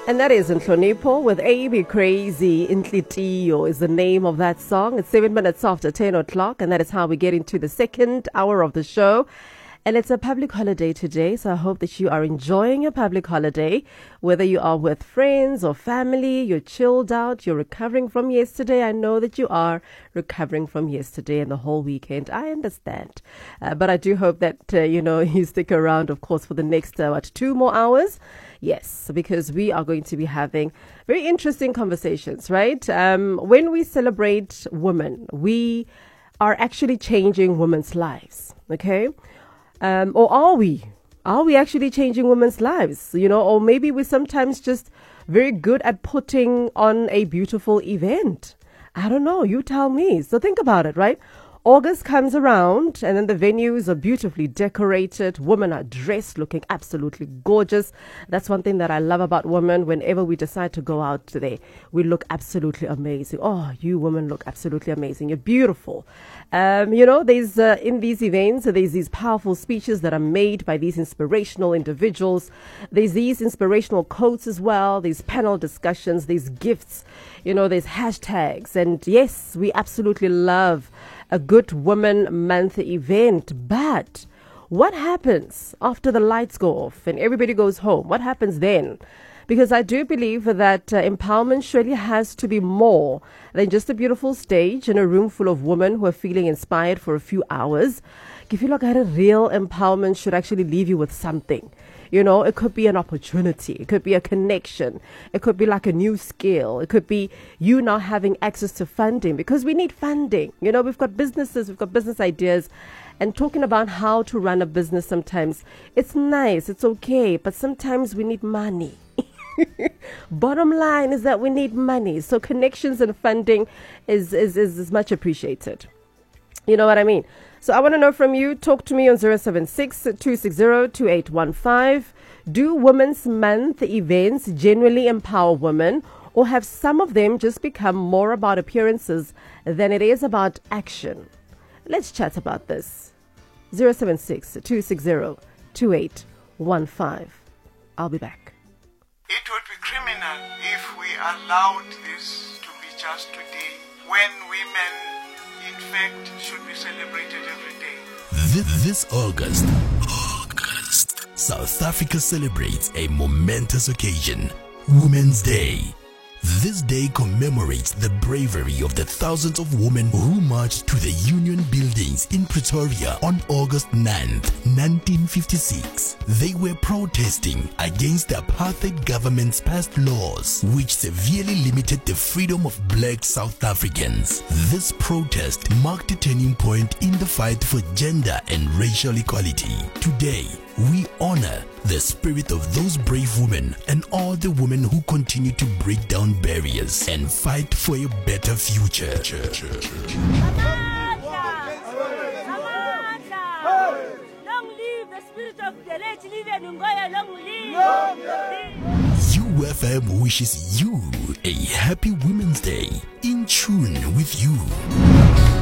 And that is Nhlonipho with AB Crazy. Intlitiyo is the name of that song. It's 7 minutes after 10 o'clock, and that is how we get into the second hour of the show. And it's a public holiday today, so I hope that you are enjoying your public holiday, whether you are with friends or family, you're chilled out, you're recovering from yesterday. I know that you are recovering from yesterday and the whole weekend. I understand. But I do hope that, you stick around, of course, for the next 2 more hours. Yes, because we are going to be having very interesting conversations, right? When we celebrate women, we are actually changing women's lives, okay? Or are we? Are we actually changing women's lives? Or maybe we're sometimes just very good at putting on a beautiful event. I don't know. You tell me. So think about it, right? August comes around and then the venues are beautifully decorated. Women are dressed looking absolutely gorgeous. That's one thing that I love about women. Whenever we decide to go out today, we look absolutely amazing. Oh, you women look absolutely amazing. You're beautiful. There's in these events, there's these powerful speeches that are made by these inspirational individuals. There's these inspirational quotes as well. There's panel discussions, there's gifts, there's hashtags. And yes, we absolutely love a good Women Month event. But what happens after the lights go off and everybody goes home? What happens then? Because I do believe that empowerment surely has to be more than just a beautiful stage in a room full of women who are feeling inspired for a few hours. If you look at it, real empowerment should actually leave you with something. It could be an opportunity. It could be a connection. It could be like a new skill. It could be you now having access to funding, because we need funding. We've got businesses, we've got business ideas, and talking about how to run a business sometimes, it's nice, it's okay, but sometimes we need money. Bottom line is that we need money. So connections and funding is much appreciated. You know what I mean? So I want to know from you. Talk to me on 076-260-2815. Do Women's Month events genuinely empower women, or have some of them just become more about appearances than it is about action? Let's chat about this. 076-260-2815. I'll be back. It would be criminal if we allowed this to be just today, when women, in fact, should be celebrated every day. This August, South Africa celebrates a momentous occasion, Women's Day. This day commemorates the bravery of the thousands of women who marched to the Union Buildings in Pretoria on August 9th, 1956. They were protesting against the apartheid government's passed laws, which severely limited the freedom of black South Africans. This protest marked a turning point in the fight for gender and racial equality. Today, we honor the spirit of those brave women and all the women who continue to break down barriers and fight for a better future. Long live the spirit of the late living Ngoya, long live. UFM wishes you a happy Women's Day, in tune with you.